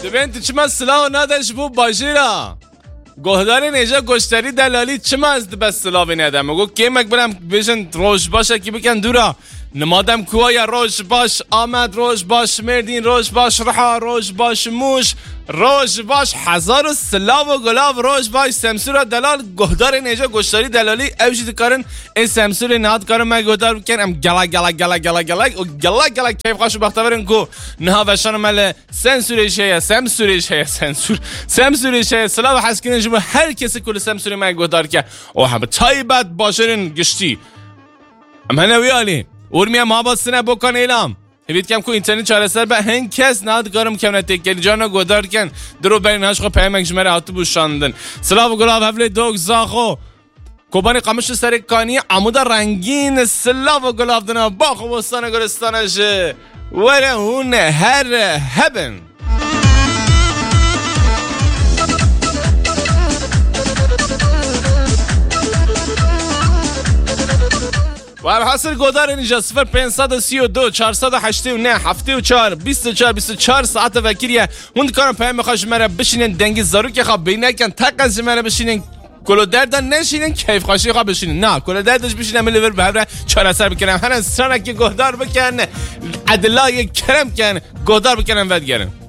ببین چما سلاو نداش بو باجیرا گهدار نیجا گشتری دلالی چما از بس سلاوی ندم مگو کیمک برم بشن روش باشه کی بکن دورا نمادم کویا روش باش آمد روش باش مردین روش باش رها روش باش موش روش باش هزار و سلاو و گلاو روش باش سمسور دلال گهدار نیجا گشتاری دلالی اوشی کارن این سمسور نهاد کارن من گهدار بکن ام گلا گلا گلا گلا گلا و گلا گلا کیف خاشو بختورن کو نه وشان مل سنسورش هست سمسورش هست سلاو حسکین جمع هر کسی کل سمسور من گهدار که او هم تایبت باشرین گشتی ام هنویالی اورمیا ما باستنه بکن ایلام هیوید کم کو اینترنت چاره سر به هن کس نهاد کارم کم نتیکلی جانا گودار کن درو برین هاشخو پیمک جمعه هاتو بوشاندن سلاو و گلاب هفله دوگ زاخو کوبانی قمش سرکانی عمود رنگین سلاو و گلاب دنا باخو بستان گلستانش وره هون هر هبن و حاصل گودار اینجا 0532 489 74 24 ساعت وکریه اون کارم پیام خوش مره بشینن دنگی زارو که خواب بینه کن تقنزی مره بشینن کلو دردن نشینن کیف خاشی خواب بشینن نه کلو دردش بشینن ملیور به هر چهار اثر بکنم هر سرنه که گودار بکنه عدلای کرم کن گودار بکنم ود گرم